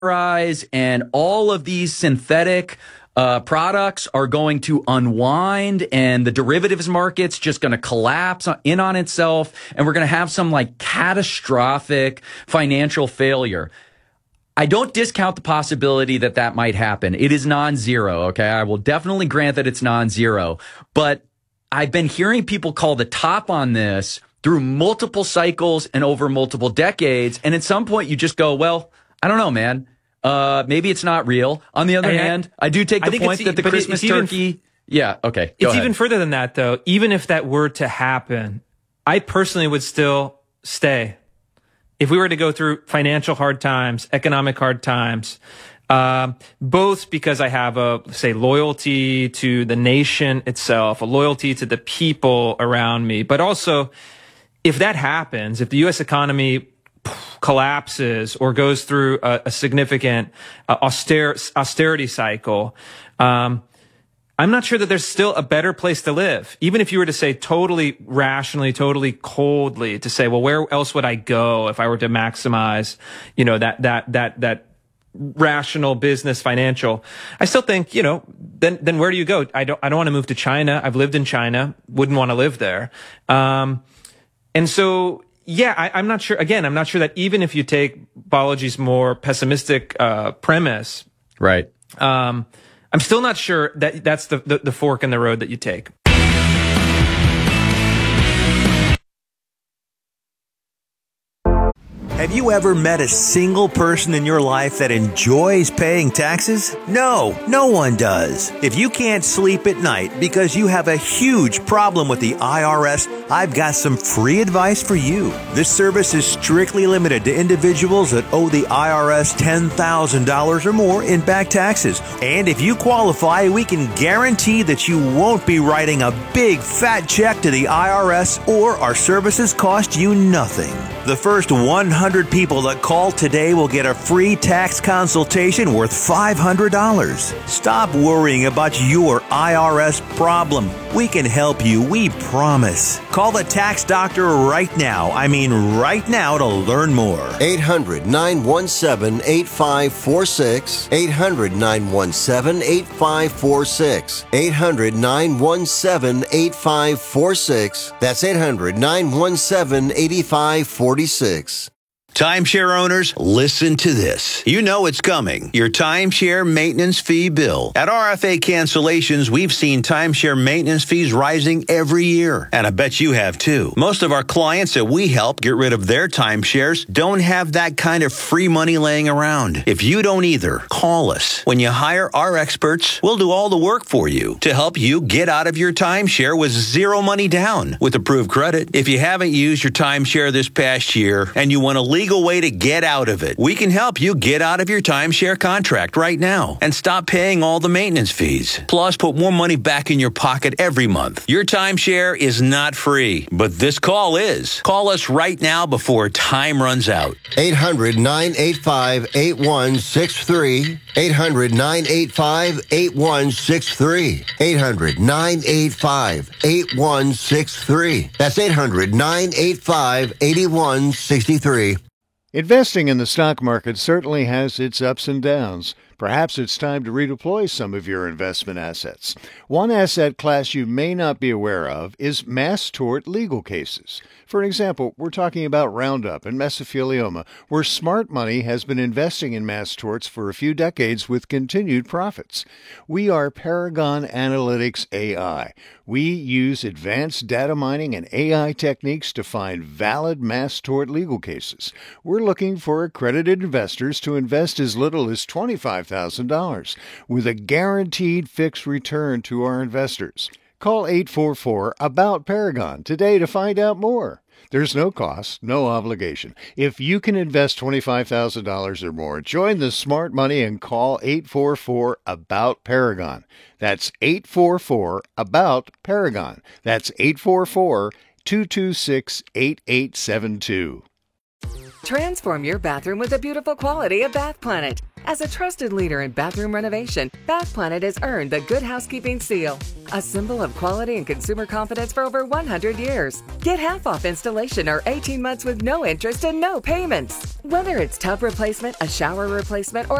rise and all of these synthetic products are going to unwind and the derivatives market's just going to collapse in on itself and we're going to have some like catastrophic financial failure. I don't discount the possibility that that might happen. It is non-zero, okay? I will definitely grant that it's non-zero. But I've been hearing people call the top on this through multiple cycles and over multiple decades. And at some point you just go, well, I don't know, man. Maybe it's not real. On the other hand, I do take the point that the Christmas turkey. Yeah, okay. It's even further than that, though. Even if that were to happen, I personally would still stay. If we were to go through financial hard times, economic hard times, both because I have say, loyalty to the nation itself, a loyalty to the people around me, but also if that happens, if the U.S. economy collapses or goes through a significant austerity cycle, I'm not sure that there's still a better place to live. Even if you were to say totally rationally, totally coldly to say, well, where else would I go if I were to maximize, that rational business financial? I still think, then where do you go? I don't want to move to China. I've lived in China. Wouldn't want to live there. And so, yeah, I'm not sure. Again, I'm not sure that even if you take Balaji's more pessimistic, premise. Right. I'm still not sure that that's the fork in the road that you take. Have you ever met a single person in your life that enjoys paying taxes? No, no one does. If you can't sleep at night because you have a huge problem with the IRS, I've got some free advice for you. This service is strictly limited to individuals that owe the IRS $10,000 or more in back taxes. And if you qualify, we can guarantee that you won't be writing a big fat check to the IRS or our services cost you nothing. The first 100 people that call today will get a free tax consultation worth $500. Stop worrying about your IRS problem. We can help you, we promise. Call the tax doctor right now. I mean right now to learn more. 800-917-8546. 800-917-8546. 800-917-8546. That's 800-917-8546. Timeshare owners, listen to this. You know it's coming. Your timeshare maintenance fee bill. At RFA Cancellations, we've seen timeshare maintenance fees rising every year. And I bet you have too. Most of our clients that we help get rid of their timeshares don't have that kind of free money laying around. If you don't either, call us. When you hire our experts, we'll do all the work for you to help you get out of your timeshare with zero money down with approved credit. If you haven't used your timeshare this past year and you want to legal way to get out of it, we can help you get out of your timeshare contract right now and stop paying all the maintenance fees. Plus, put more money back in your pocket every month. Your timeshare is not free, but this call is. Call us right now before time runs out. 800-985-8163. 800-985-8163. 800-985-8163. That's 800-985-8163. Investing in the stock market certainly has its ups and downs. Perhaps it's time to redeploy some of your investment assets. One asset class you may not be aware of is mass tort legal cases. For example, we're talking about Roundup and mesothelioma, where smart money has been investing in mass torts for a few decades with continued profits. We are Paragon Analytics AI. We use advanced data mining and AI techniques to find valid mass tort legal cases. We're looking for accredited investors to invest as little as $25,000 with a guaranteed fixed return to our investors. Call 844-ABOUT-PARAGON today to find out more. There's no cost, no obligation. If you can invest $25,000 or more, join the smart money and call 844-ABOUT-PARAGON. That's 844-ABOUT-PARAGON. That's 844-226-8872. Transform your bathroom with the beautiful quality of Bath Planet. As a trusted leader in bathroom renovation, Bath Planet has earned the Good Housekeeping seal, a symbol of quality and consumer confidence for over 100 years. Get half off installation or 18 months with no interest and no payments. Whether it's tub replacement, a shower replacement, or